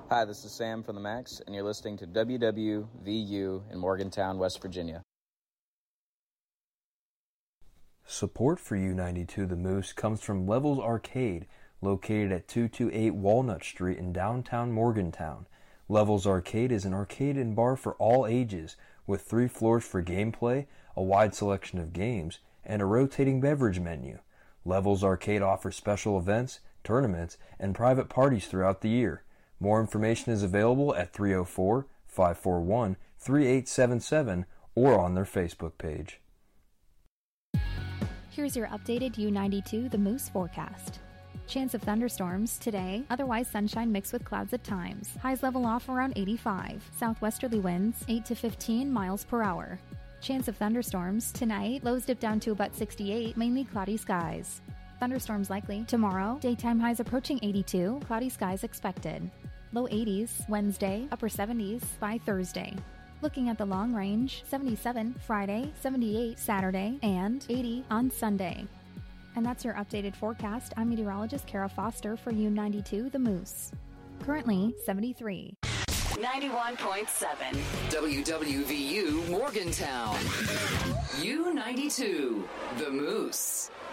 Hi, this is Sam from the Max, and you're listening to WWVU in Morgantown, West Virginia. Support for U92 The Moose comes from Levels Arcade, located at 228 Walnut Street in downtown Morgantown. Levels Arcade is an arcade and bar for all ages, with 3 floors for gameplay, a wide selection of games, and a rotating beverage menu. Levels Arcade offers special events, tournaments, and private parties throughout the year. More information is available at 304-541-3877 or on their Facebook page. Here's your updated U92 The Moose forecast. Chance of thunderstorms today, otherwise sunshine mixed with clouds at times. Highs level off around 85. Southwesterly winds 8 to 15 miles per hour. Chance of thunderstorms tonight, lows dip down to about 68, mainly cloudy skies. Thunderstorms likely tomorrow, daytime highs approaching 82, cloudy skies expected. Low 80s Wednesday, upper 70s by Thursday. Looking at the long range, 77 Friday, 78 Saturday, and 80 on Sunday. And that's your updated forecast. I'm meteorologist Kara Foster for U92 The Moose. Currently 73. 91.7 WWVU Morgantown. U92 The Moose.